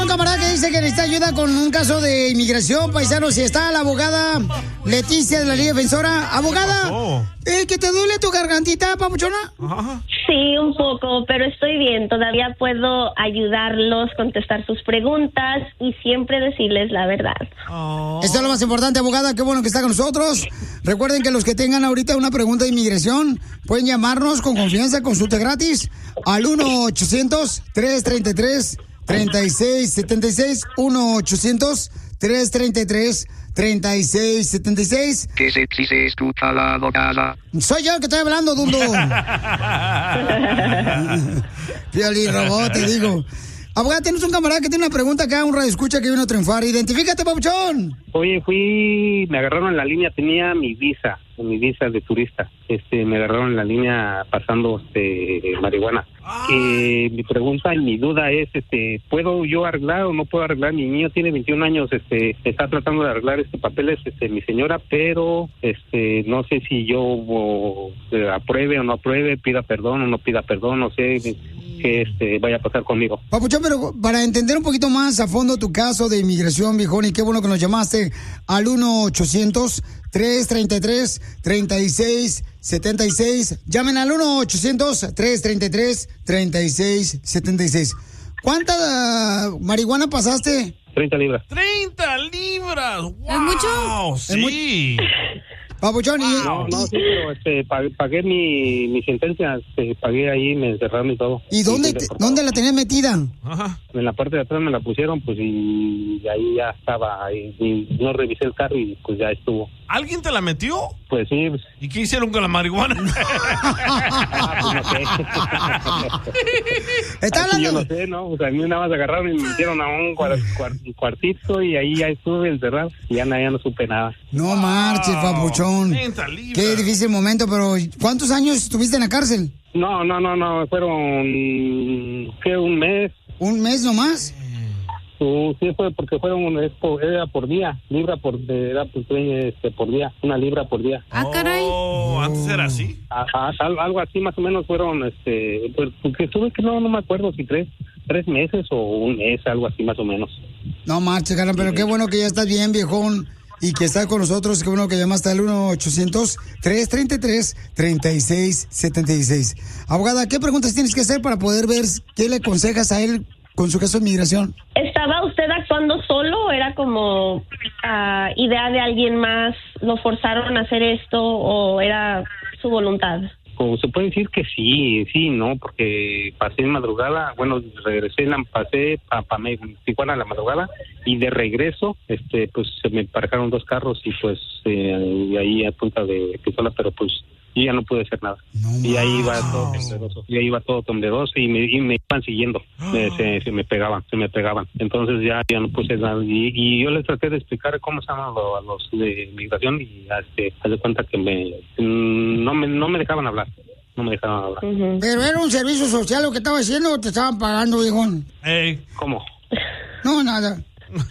camarada que dice que necesita ayuda con un caso de inmigración, paisanos. Si está la abogada Leticia de la Liga Defensora. Abogada, ¿que te duele tu gargantita, papuchona? Sí, un poco, pero estoy bien. Todavía puedo ayudarlos, contestar sus preguntas y siempre decirles la verdad. Esto es lo más importante, abogada. Qué bueno que está con nosotros. Recuerden que los que tengan ahorita una pregunta de inmigración pueden llamarnos con confianza, consulta gratis al 1-800-333-3676. 1-800-333-3676. Que se escucha la abogada. Soy yo el que estoy hablando, Dundo. Piolín Robot, te digo. Abogada, tienes un camarada que tiene una pregunta acá, un radioescucha que vino a triunfar. Identifícate, papuchón. Oye, me agarraron en la línea, tenía mi visa de turista. Me agarraron en la línea pasando marihuana. Mi pregunta y mi duda es, ¿puedo yo arreglar o no puedo arreglar? Mi niño tiene 21 años, está tratando de arreglar papeles, mi señora, pero no sé si yo apruebe o no apruebe, pida perdón o no pida perdón, no sé qué vaya a pasar conmigo. Papuchón, pero para entender un poquito más a fondo tu caso de inmigración, viejón, y qué bueno que nos llamaste al 1-800-333-3676. Llamen al 1-800-333-3676. ¿Cuánta marihuana pasaste? 30 libras. ¡30 libras! ¡Wow! ¿Es mucho? Sí. Papuchón, No, sí, pero pagué mi sentencia, pagué ahí, me encerraron y todo. ¿Y dónde la tenías metida? Ajá. En la parte de atrás me la pusieron, pues, y ahí ya estaba, ahí, y no revisé el carro y pues ya estuvo. ¿Alguien te la metió? Pues sí. ¿Y qué hicieron con la marihuana? Pues no sé. ¿Está hablando? Yo no sé, ¿no? O sea, a mí nada más agarraron y me metieron a un cuartito y ahí ya estuve encerrado y ya no supe nada. No marches, papuchón. 30 libras. Qué difícil momento, pero ¿cuántos años estuviste en la cárcel? No, fueron, ¿qué? ¿Un mes? ¿Un mes nomás? Sí, fue porque era por día, por día, 1 libra por día. Ah, caray. ¿Antes era así? Algo así más o menos fueron, pues, porque estuve que no me acuerdo si tres meses o un mes, algo así más o menos. No marches, carnal, pero qué bueno que ya estás bien, viejón, y que estás con nosotros. Qué bueno que llamaste al 1-800-333-3676. Abogada, ¿qué preguntas tienes que hacer para poder ver qué le aconsejas a él con su caso de migración? ¿Estaba usted actuando solo o era como idea de alguien más? ¿Lo forzaron a hacer esto o era su voluntad? Como se puede decir que sí, ¿no? Porque pasé en madrugada, regresé, pasé a Tijuana a la madrugada y de regreso, pues se me pararon 2 carros y pues y ahí a punta de pistola, pero pues yo ya no pude hacer nada. Y ahí iba todo tembleroso, y me iban siguiendo, se me pegaban. Entonces ya no puse nada. Y yo les traté de explicar cómo se llaman a los de migración y haz de cuenta que no me dejaban hablar. Uh-huh. Pero era un servicio social lo que estaba haciendo o te estaban pagando, viejón. ¿Cómo? No, nada.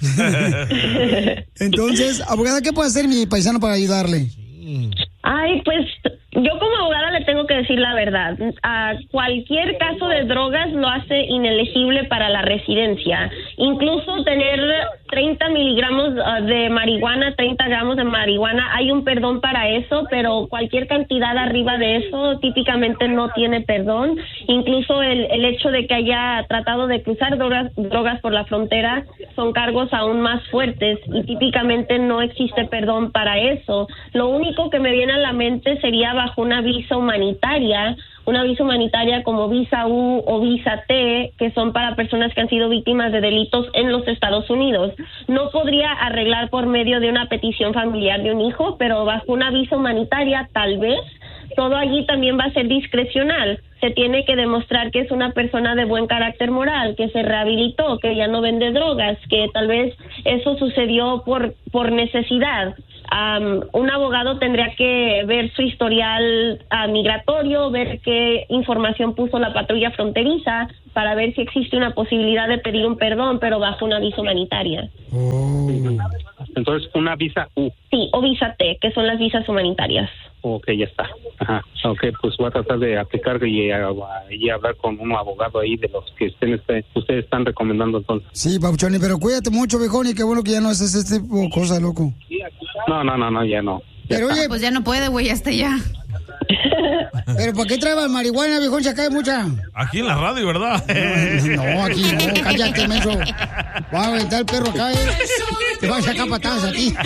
Entonces, abogada, ¿qué puede hacer mi paisano para ayudarle? Ay, pues yo como abogada le tengo que decir la verdad. Cualquier caso de drogas lo hace inelegible para la residencia. Incluso tener 30 miligramos de marihuana, 30 gramos de marihuana, hay un perdón para eso, pero cualquier cantidad arriba de eso típicamente no tiene perdón. Incluso el hecho de que haya tratado de cruzar drogas por la frontera son cargos aún más fuertes y típicamente no existe perdón para eso. Lo único que me viene a la mente sería bajo una visa humanitaria como visa U o visa T, que son para personas que han sido víctimas de delitos en los Estados Unidos. No podría arreglar por medio de una petición familiar de un hijo, pero bajo una visa humanitaria tal vez. Todo allí también va a ser discrecional. Se tiene que demostrar que es una persona de buen carácter moral, que se rehabilitó, que ya no vende drogas, que tal vez eso sucedió por necesidad. Un abogado tendría que ver su historial migratorio, ver qué información puso la patrulla fronteriza para ver si existe una posibilidad de pedir un perdón, pero bajo una visa humanitaria. Entonces, una visa U. Sí, o visa T, que son las visas humanitarias. Ok, ya está. Ajá. Ok, pues voy a tratar de aplicar y hablar con un abogado ahí de los que ustedes están recomendando entonces. Sí, Papuchoni, pero cuídate mucho, viejón, y qué bueno que ya no haces este tipo de cosas, loco. No, ya no. Pero oye, pues ya no puede, güey, hasta ya. ¿Pero por qué traes marihuana, viejón? Se cae mucha. Aquí en la radio, ¿verdad? No, aquí no, cállate, menso. Va a aventar el perro acá, Te va a sacar patadas a ti.